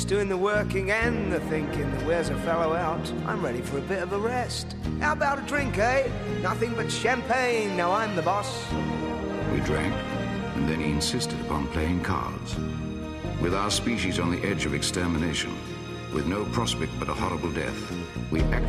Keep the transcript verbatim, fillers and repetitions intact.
doing the working and the thinking that wears a fellow out. I'm ready for a bit of a rest. How about a drink, eh? Nothing but champagne, now I'm the boss. We drank, and then he insisted upon playing cards. With our species on the edge of extermination, with no prospect but a horrible death, we acted